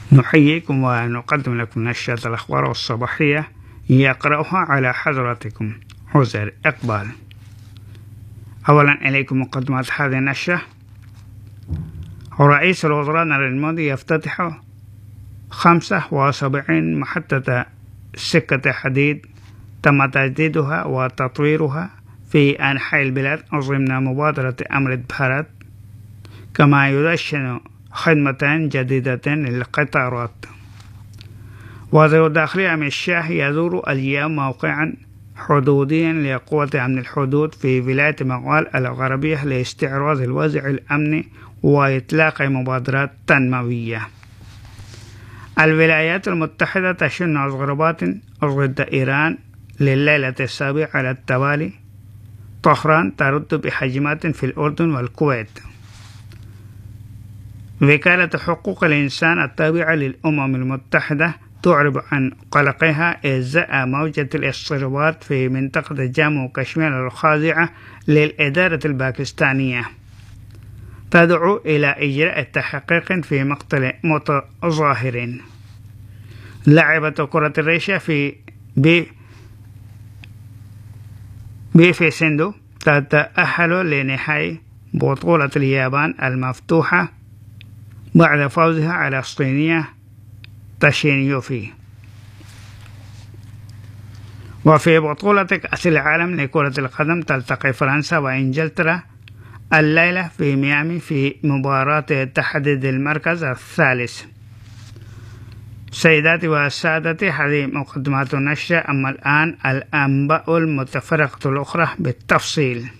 نحييكم ونقدم لكم نشرة الأخبار الصباحية يقرأها على حضراتكم عزر إقبال. أولا إليكم مقدمات هذه النشرة. رئيس الوزراء نريندرا مودي يفتتح 75 محطة سكة حديد تم تجديدها وتطويرها في أنحاء البلاد ضمن مبادرة أمرت بھارت، كما يدشن خدمتان جديدتان للقطارات. وزير الداخلية أمين الشاه يزور اليوم موقعا حدوديا لقوة أمن الحدود في ولاية مغوال الغربية لاستعراض الوضع الأمني وإطلاق مبادرات تنموية. الولايات المتحدة تشن ضربات ضد إيران لليلة السابعة على التوالي. طهران ترد بهجمات في الأردن والكويت. وكالة حقوق الإنسان التابعة للأمم المتحدة تعرب عن قلقها إزاء موجة الاضطرابات في منطقة جامو وكشمير الخاضعة للإدارة الباكستانية، تدعو إلى إجراء تحقيق في مقتل متظاهرين. لعبة كرة الريشة في بيفيسندو تتأهل لنهائي بطولة اليابان المفتوحة بعد فوزها على الصينية تاشينيوفي. وفي بطولة كأس العالم لكرة القدم تلتقي فرنسا وإنجلترا الليلة في ميامي في مباراة تحديد المركز الثالث. سيداتي وسادتي، هذه مقدمات النشرة. أما الآن الأنباء المتفرقة الأخرى بالتفصيل.